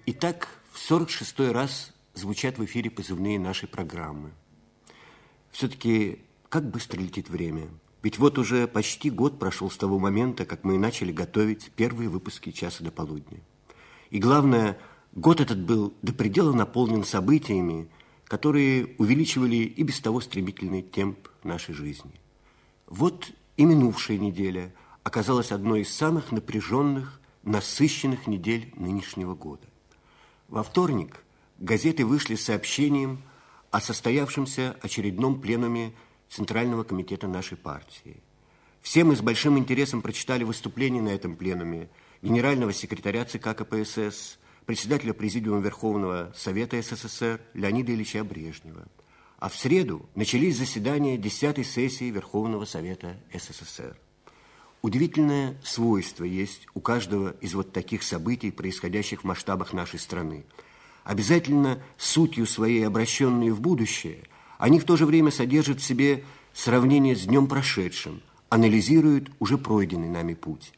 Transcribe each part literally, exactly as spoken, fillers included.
Итак, в сорок шестой раз звучат в эфире позывные нашей программы. Все-таки как быстро летит время. Ведь вот уже почти год прошел с того момента, как мы начали готовить первые выпуски «Часа до полудня». И главное, год этот был до предела наполнен событиями, которые увеличивали и без того стремительный темп нашей жизни. Вот и минувшая неделя оказалась одной из самых напряженных, насыщенных недель нынешнего года. Во вторник газеты вышли с сообщением о состоявшемся очередном пленуме Центрального комитета нашей партии. Все мы с большим интересом прочитали выступление на этом пленуме генерального секретаря ЦК КПСС, председателя Президиума Верховного Совета СССР Леонида Ильича Брежнева. А в среду начались заседания десятой сессии Верховного Совета СССР. Удивительное свойство есть у каждого из вот таких событий, происходящих в масштабах нашей страны. Обязательно сутью своей, обращенные в будущее, они в то же время содержат в себе сравнение с днем прошедшим, анализируют уже пройденный нами путь.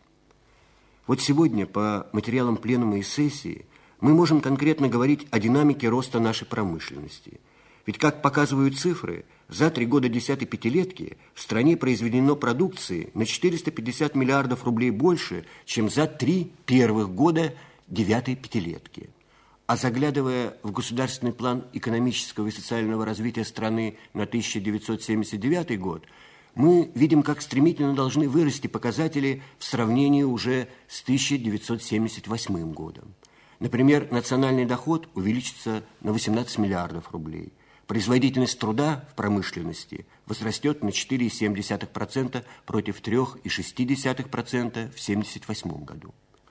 Вот сегодня по материалам пленума и сессии мы можем конкретно говорить о динамике роста нашей промышленности. Ведь, как показывают цифры, за три года десятой пятилетки в стране произведено продукции на четыреста пятьдесят миллиардов рублей больше, чем за три первых года девятой пятилетки. А заглядывая в государственный план экономического и социального развития страны на тысяча девятьсот семьдесят девятый год, мы видим, как стремительно должны вырасти показатели в сравнении уже с тысяча девятьсот семьдесят восьмым годом. Например, национальный доход увеличится на восемнадцать миллиардов рублей. Производительность труда в промышленности возрастет на четыре целых семь десятых процента против три целых шесть десятых процента в семьдесят восьмом году.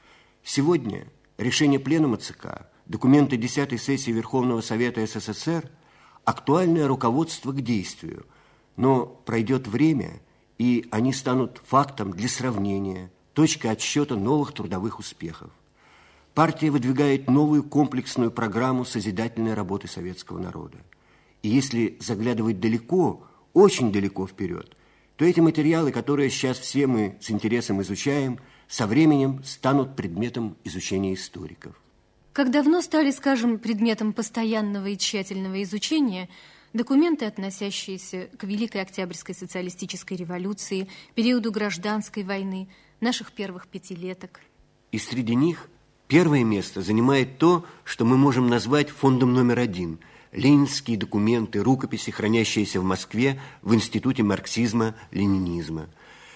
Сегодня решение Пленума ЦК, документы десятой сессии Верховного Совета СССР – актуальное руководство к действию, но пройдет время, и они станут фактом для сравнения, точкой отсчета новых трудовых успехов. Партия выдвигает новую комплексную программу созидательной работы советского народа. И если заглядывать далеко, очень далеко вперед, то эти материалы, которые сейчас все мы с интересом изучаем, со временем станут предметом изучения историков. Как давно стали, скажем, предметом постоянного и тщательного изучения документы, относящиеся к Великой Октябрьской социалистической революции, периоду гражданской войны, наших первых пятилеток. И среди них первое место занимает то, что мы можем назвать фондом номер один – ленинские документы, рукописи, хранящиеся в Москве в Институте марксизма-ленинизма.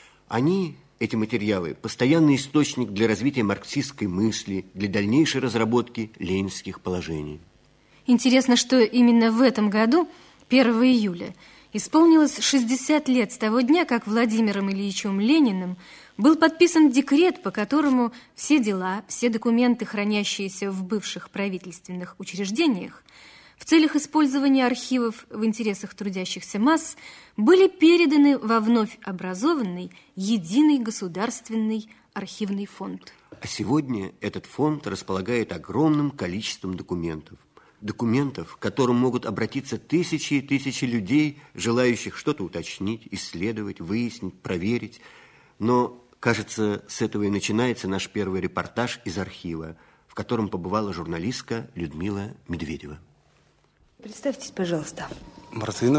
Они, эти материалы, постоянный источник для развития марксистской мысли, для дальнейшей разработки ленинских положений. Интересно, что именно в этом году, первого июля, исполнилось шестьдесят лет с того дня, как Владимиром Ильичем Лениным был подписан декрет, по которому все дела, все документы, хранящиеся в бывших правительственных учреждениях, в целях использования архивов в интересах трудящихся масс, были переданы во вновь образованный единый государственный архивный фонд. А сегодня этот фонд располагает огромным количеством документов. Документов, к которым могут обратиться тысячи и тысячи людей, желающих что-то уточнить, исследовать, выяснить, проверить. Но, кажется, с этого и начинается наш первый репортаж из архива, в котором побывала журналистка Людмила Медведева. Представьтесь, пожалуйста. Мартынов